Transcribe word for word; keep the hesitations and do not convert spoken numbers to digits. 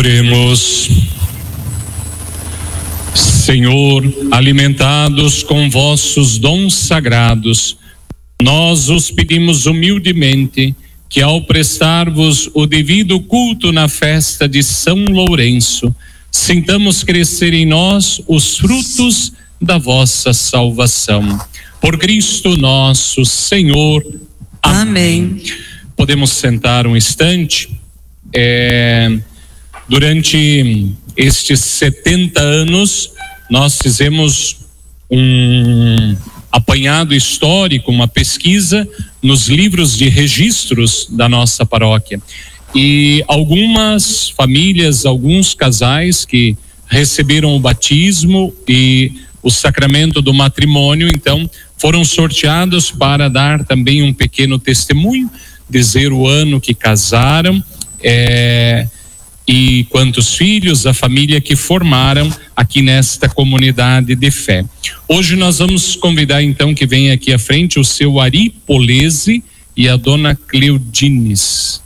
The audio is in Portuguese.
Oremos. Senhor, alimentados com vossos dons sagrados, nós os pedimos humildemente que, ao prestar-vos o devido culto na festa de São Lourenço, sintamos crescer em nós os frutos da vossa salvação. Por Cristo nosso Senhor. Amém. Amém. Podemos sentar um instante. É, durante estes setenta anos, nós fizemos um apanhado histórico, uma pesquisa nos livros de registros da nossa paróquia. E algumas famílias, alguns casais que receberam o batismo e o sacramento do matrimônio, então, foram sorteados para dar também um pequeno testemunho, dizer o ano que casaram, é, e quantos filhos, a família que formaram aqui nesta comunidade de fé. Hoje nós vamos convidar então que venha aqui à frente o seu Ari Polese e a dona Cleudines.